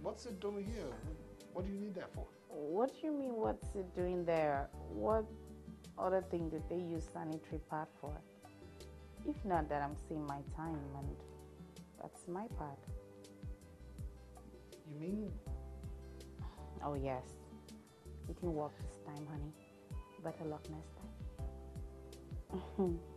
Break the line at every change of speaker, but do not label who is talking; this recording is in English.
What's it doing here? What do you need that for?
What do you mean, what's it doing there? What other thing did they use sanitary pad for? If not that I'm seeing my time, and that's my pad.
You mean?
Oh, yes. You can walk this time, honey. Better luck next time.